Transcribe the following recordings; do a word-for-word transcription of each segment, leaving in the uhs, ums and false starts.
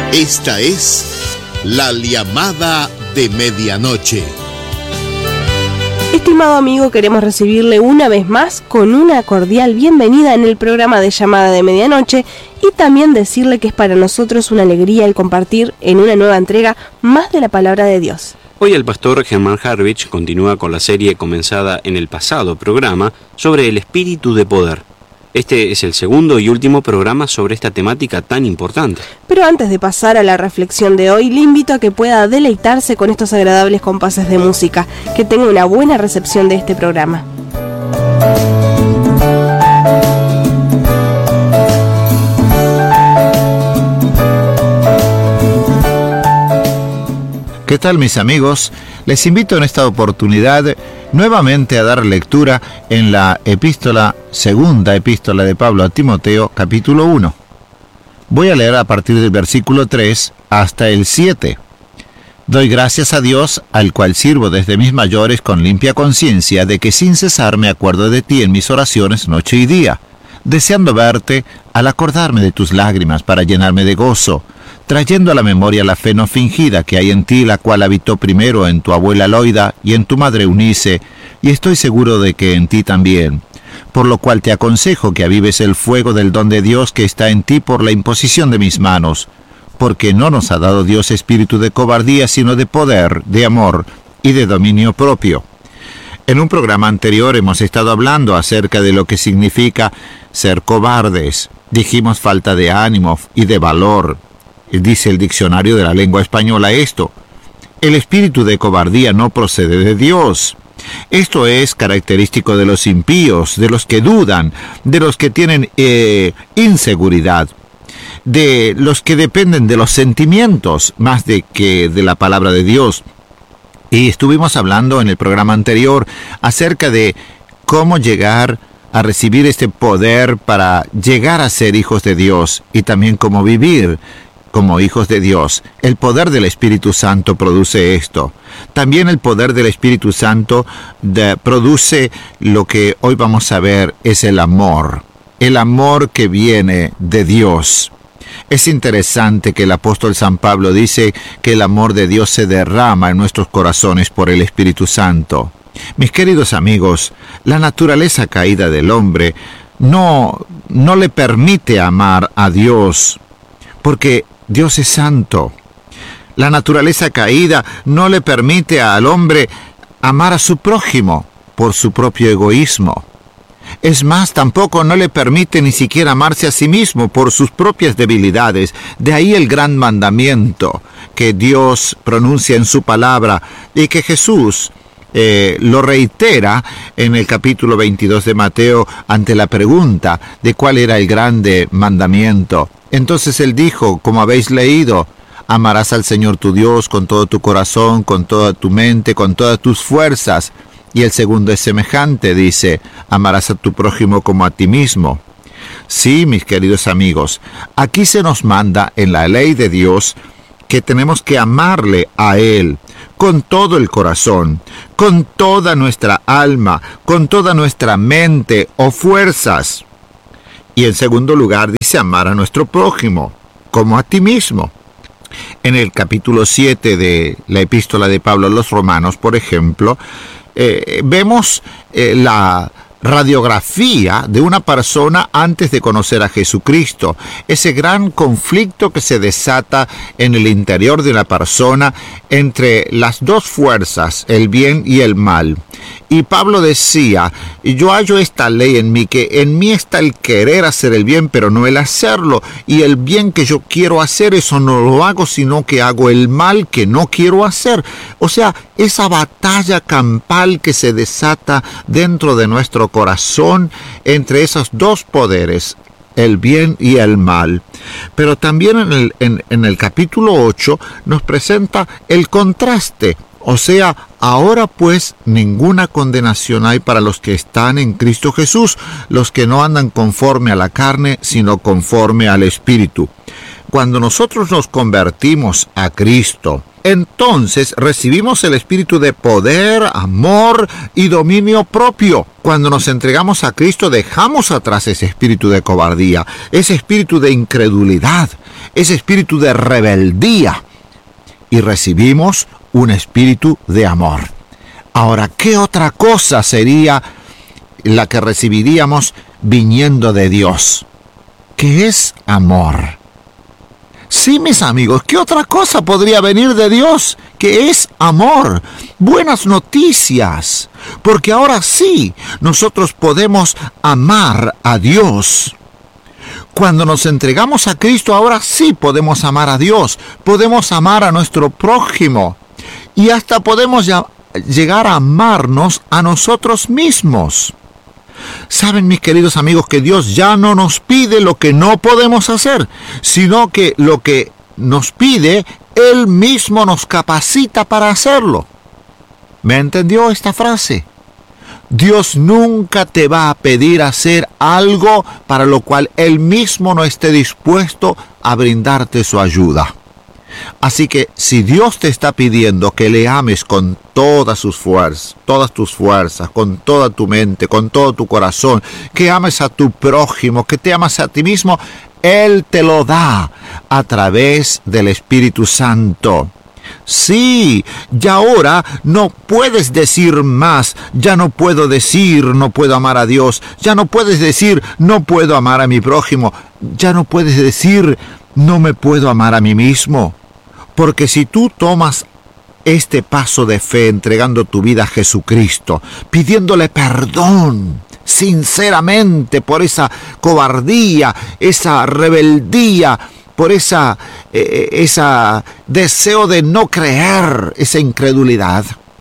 Esta es la llamada de medianoche. Estimado amigo, queremos recibirle una vez más con una cordial bienvenida en el programa de Llamada de Medianoche y también decirle que es para nosotros una alegría el compartir en una nueva entrega más de la palabra de Dios. Hoy el pastor Germán Harvich continúa con la serie comenzada en el pasado programa sobre el espíritu de poder. Este es el segundo y último programa sobre esta temática tan importante. Pero antes de pasar a la reflexión de hoy, le invito a que pueda deleitarse con estos agradables compases de música, que tenga una buena recepción de este programa. ¿Qué tal, mis amigos? Les invito en esta oportunidad nuevamente a dar lectura en la epístola, segunda epístola de Pablo a Timoteo, capítulo uno. Voy a leer a partir del versículo tres hasta el siete. Doy gracias a Dios, al cual sirvo desde mis mayores con limpia conciencia, de que sin cesar me acuerdo de ti en mis oraciones noche y día, deseando verte al acordarme de tus lágrimas para llenarme de gozo, trayendo a la memoria la fe no fingida que hay en ti, la cual habitó primero en tu abuela Loida y en tu madre Eunice, y estoy seguro de que en ti también. Por lo cual te aconsejo que avives el fuego del don de Dios que está en ti por la imposición de mis manos, porque no nos ha dado Dios espíritu de cobardía, sino de poder, de amor y de dominio propio. En un programa anterior hemos estado hablando acerca de lo que significa ser cobardes. Dijimos falta de ánimo y de valor. Dice el diccionario de la lengua española esto: el espíritu de cobardía no procede de Dios. Esto es característico de los impíos, de los que dudan, de los que tienen eh, inseguridad, de los que dependen de los sentimientos más de que de la palabra de Dios. Y estuvimos hablando en el programa anterior acerca de cómo llegar a recibir este poder para llegar a ser hijos de Dios y también cómo vivir como hijos de Dios. El poder del Espíritu Santo produce esto. También el poder del Espíritu Santo de, produce lo que hoy vamos a ver, es el amor. El amor que viene de Dios. Es interesante que el apóstol San Pablo dice que el amor de Dios se derrama en nuestros corazones por el Espíritu Santo. Mis queridos amigos, la naturaleza caída del hombre no, no le permite amar a Dios, porque Dios es santo. La naturaleza caída no le permite al hombre amar a su prójimo por su propio egoísmo. Es más, tampoco no le permite ni siquiera amarse a sí mismo por sus propias debilidades. De ahí el gran mandamiento que Dios pronuncia en su palabra y que Jesús eh, lo reitera en el capítulo veintidós de Mateo ante la pregunta de cuál era el grande mandamiento. Entonces él dijo, como habéis leído, amarás al Señor tu Dios con todo tu corazón, con toda tu mente, con todas tus fuerzas. Y el segundo es semejante, dice, amarás a tu prójimo como a ti mismo. Sí, mis queridos amigos, aquí se nos manda en la ley de Dios que tenemos que amarle a Él con todo el corazón, con toda nuestra alma, con toda nuestra mente o fuerzas. Y en segundo lugar dice amar a nuestro prójimo como a ti mismo. En el capítulo siete de la epístola de Pablo a los Romanos, por ejemplo, eh, vemos eh, la radiografía de una persona antes de conocer a Jesucristo. Ese gran conflicto que se desata en el interior de una persona entre las dos fuerzas, el bien y el mal. Y Pablo decía, yo hallo esta ley en mí, que en mí está el querer hacer el bien, pero no el hacerlo. Y el bien que yo quiero hacer, eso no lo hago, sino que hago el mal que no quiero hacer. O sea, esa batalla campal que se desata dentro de nuestro corazón entre esos dos poderes, el bien y el mal. Pero también en el, en, en el capítulo ocho nos presenta el contraste. O sea, ahora pues ninguna condenación hay para los que están en Cristo Jesús, los que no andan conforme a la carne, sino conforme al Espíritu. Cuando nosotros nos convertimos a Cristo, entonces recibimos el espíritu de poder, amor y dominio propio. Cuando nos entregamos a Cristo, dejamos atrás ese espíritu de cobardía, ese espíritu de incredulidad, ese espíritu de rebeldía, y recibimos un espíritu de amor. Ahora, ¿qué otra cosa sería la que recibiríamos viniendo de Dios? ¿Qué es amor? Sí, mis amigos, ¿qué otra cosa podría venir de Dios? Que es amor, buenas noticias, porque ahora sí, nosotros podemos amar a Dios. Cuando nos entregamos a Cristo, ahora sí podemos amar a Dios, podemos amar a nuestro prójimo y hasta podemos ya llegar a amarnos a nosotros mismos. Saben, mis queridos amigos, que Dios ya no nos pide lo que no podemos hacer, sino que lo que nos pide, Él mismo nos capacita para hacerlo. ¿Me entendió esta frase? Dios nunca te va a pedir hacer algo para lo cual Él mismo no esté dispuesto a brindarte su ayuda. Así que si Dios te está pidiendo que le ames con todas sus fuerzas, todas tus fuerzas, con toda tu mente, con todo tu corazón, que ames a tu prójimo, que te ames a ti mismo, Él te lo da a través del Espíritu Santo. Sí, ya ahora no puedes decir más, ya no puedo decir no puedo amar a Dios, ya no puedes decir no puedo amar a mi prójimo, ya no puedes decir no me puedo amar a mí mismo. Porque si tú tomas este paso de fe entregando tu vida a Jesucristo, pidiéndole perdón sinceramente por esa cobardía, esa rebeldía, por esa, eh, esa deseo de no creer, esa incredulidad,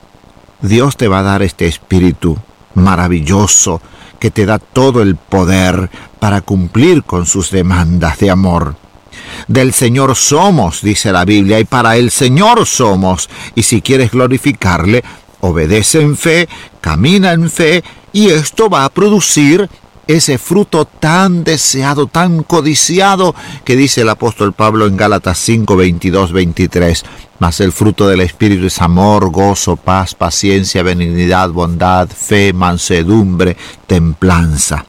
Dios te va a dar este espíritu maravilloso que te da todo el poder para cumplir con sus demandas de amor. Del Señor somos, dice la Biblia, y para el Señor somos. Y si quieres glorificarle, obedece en fe, camina en fe, y esto va a producir ese fruto tan deseado, tan codiciado, que dice el apóstol Pablo en Gálatas cinco, veintidós, veintitrés. Mas el fruto del Espíritu es amor, gozo, paz, paciencia, benignidad, bondad, fe, mansedumbre, templanza.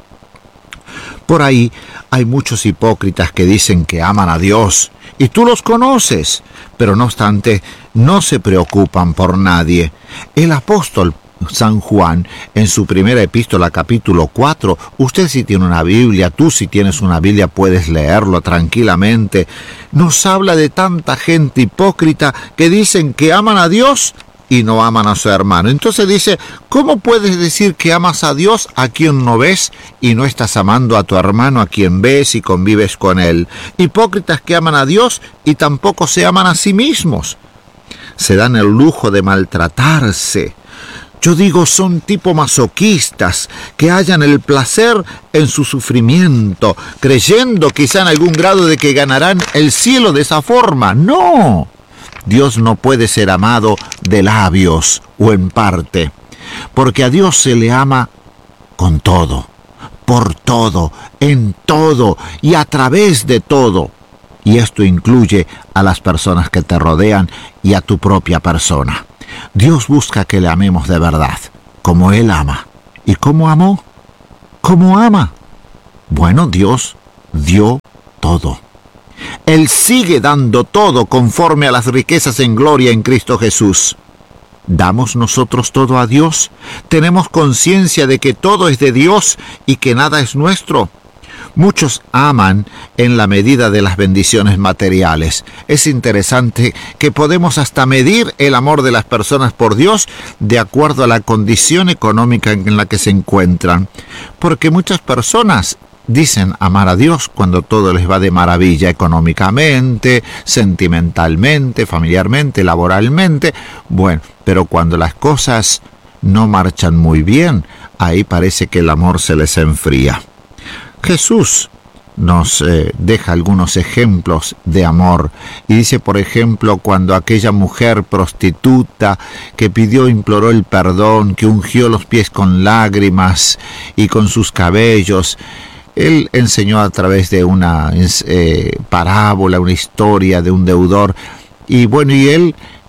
Por ahí hay muchos hipócritas que dicen que aman a Dios, y tú los conoces, pero no obstante, no se preocupan por nadie. El apóstol San Juan, en su primera epístola, capítulo cuatro, usted si tiene una Biblia, tú si tienes una Biblia puedes leerlo tranquilamente, nos habla de tanta gente hipócrita que dicen que aman a Dios y no aman a su hermano. Entonces dice, ¿cómo puedes decir que amas a Dios a quien no ves y no estás amando a tu hermano a quien ves y convives con él? Hipócritas que aman a Dios y tampoco se aman a sí mismos. Se dan el lujo de maltratarse. Yo digo, son tipo masoquistas que hallan el placer en su sufrimiento, creyendo quizá en algún grado de que ganarán el cielo de esa forma. ¡No! Dios no puede ser amado de labios o en parte, porque a Dios se le ama con todo, por todo, en todo y a través de todo. Y esto incluye a las personas que te rodean y a tu propia persona. Dios busca que le amemos de verdad, como Él ama. ¿Y cómo amó? ¿Cómo ama? Bueno, Dios dio todo. Él sigue dando todo conforme a las riquezas en gloria en Cristo Jesús. ¿Damos nosotros todo a Dios? ¿Tenemos conciencia de que todo es de Dios y que nada es nuestro? Muchos aman en la medida de las bendiciones materiales. Es interesante que podemos hasta medir el amor de las personas por Dios de acuerdo a la condición económica en la que se encuentran. Porque muchas personas dicen amar a Dios cuando todo les va de maravilla económicamente, sentimentalmente, familiarmente, laboralmente. Bueno, pero cuando las cosas no marchan muy bien, ahí parece que el amor se les enfría. Jesús nos eh, deja algunos ejemplos de amor y dice, por ejemplo, cuando aquella mujer prostituta que pidió, imploró el perdón, que ungió los pies con lágrimas y con sus cabellos, Él enseñó a través de una eh, parábola, una historia de un deudor, y bueno, y Él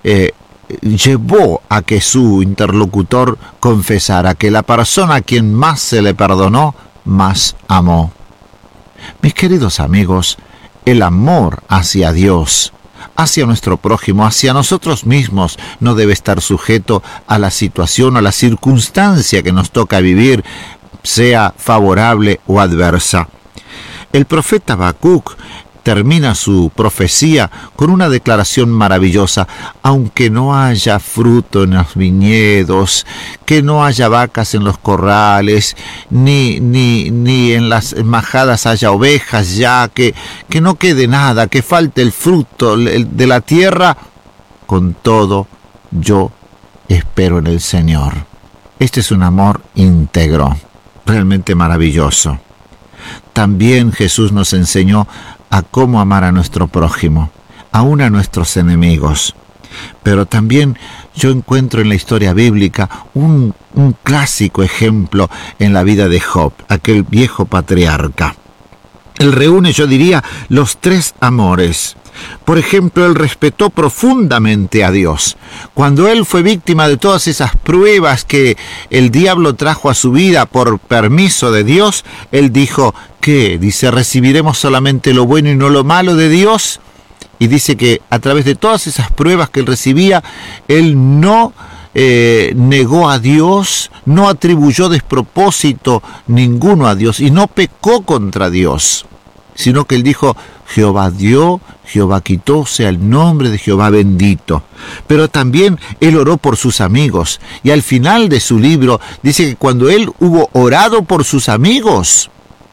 eh, llevó a que su interlocutor confesara que la persona a quien más se le perdonó, más amó. Mis queridos amigos, el amor hacia Dios, hacia nuestro prójimo, hacia nosotros mismos, no debe estar sujeto a la situación o a la circunstancia que nos toca vivir, sea favorable o adversa. El profeta Habacuc termina su profecía con una declaración maravillosa: aunque no haya fruto en los viñedos, que no haya vacas en los corrales, ni, ni, ni en las majadas haya ovejas ya, que, que no quede nada, que falte el fruto de la tierra, con todo yo espero en el Señor. Este es un amor íntegro, realmente maravilloso. También Jesús nos enseñó a cómo amar a nuestro prójimo, aún a nuestros enemigos. Pero también yo encuentro en la historia bíblica un, un clásico ejemplo en la vida de Job, aquel viejo patriarca. Él reúne, yo diría, los tres amores. Por ejemplo, él respetó profundamente a Dios. Cuando él fue víctima de todas esas pruebas que el diablo trajo a su vida por permiso de Dios, él dijo, ¿qué? Dice, ¿recibiremos solamente lo bueno y no lo malo de Dios? Y dice que a través de todas esas pruebas que él recibía, él no eh, negó a Dios, no atribuyó despropósito ninguno a Dios y no pecó contra Dios, sino que él dijo, Jehová dio, Jehová quitó, sea el nombre de Jehová bendito. Pero también él oró por sus amigos, y al final de su libro dice que cuando él hubo orado por sus amigos,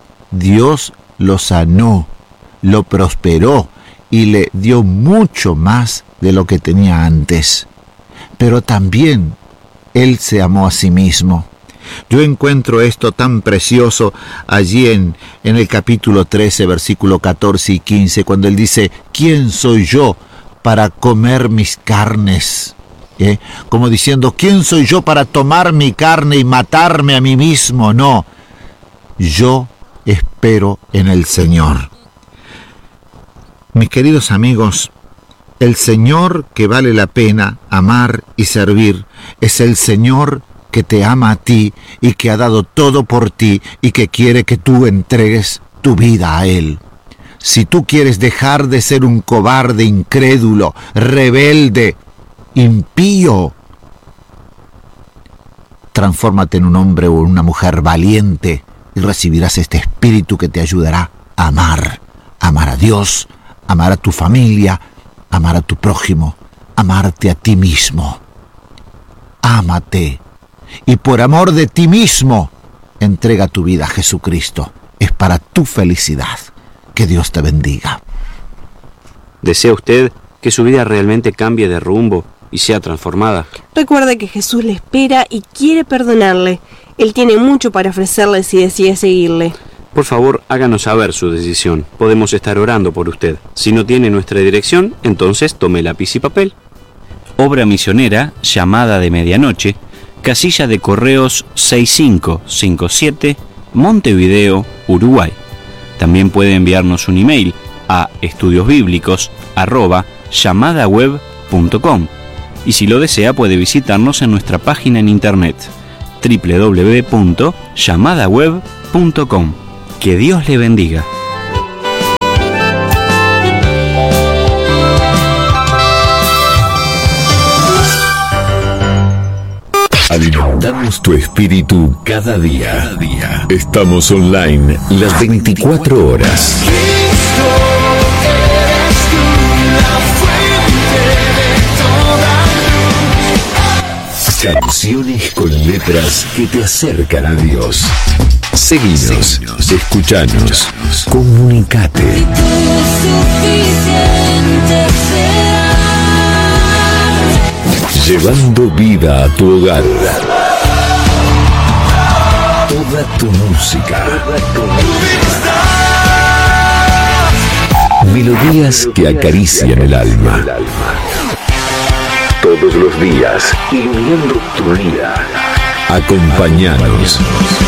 Dios lo sanó, lo prosperó y le dio mucho más de lo que tenía antes. Pero también él se amó a sí mismo. Yo encuentro esto tan precioso allí en, en el capítulo trece, versículo catorce y quince, cuando él dice, ¿quién soy yo para comer mis carnes? ¿Eh? Como diciendo, ¿quién soy yo para tomar mi carne y matarme a mí mismo? No, yo espero en el Señor. Mis queridos amigos, el Señor que vale la pena amar y servir es el Señor que te ama a ti y que ha dado todo por ti y que quiere que tú entregues tu vida a Él. Si tú quieres dejar de ser un cobarde, incrédulo, rebelde, impío, transfórmate en un hombre o en una mujer valiente y recibirás este espíritu que te ayudará a amar, amar a Dios, amar a tu familia, amar a tu prójimo, amarte a ti mismo. Ámate. Y por amor de ti mismo, entrega tu vida a Jesucristo. Es para tu felicidad. Que Dios te bendiga. ¿Desea usted que su vida realmente cambie de rumbo y sea transformada? Recuerde que Jesús le espera y quiere perdonarle. Él tiene mucho para ofrecerle si decide seguirle. Por favor, háganos saber su decisión. Podemos estar orando por usted. Si no tiene nuestra dirección, entonces tome lápiz y papel. Obra misionera, Llamada de Medianoche, Casilla de Correos seis cinco cinco siete, Montevideo, Uruguay. También puede enviarnos un email a estudiosbíblicos arroba llamadaweb punto com. Y si lo desea, puede visitarnos en nuestra página en internet doble u doble u doble u punto llamadaweb punto com. Que Dios le bendiga. Alimentamos tu espíritu cada día. Cada día. Estamos online las veinticuatro horas. Canciones con letras que te acercan a Dios. Seguinos, escuchanos, comunicate. Llevando vida a tu hogar. Toda tu música. Melodías que acarician el alma. Todos los días, iluminando tu vida. Acompáñanos.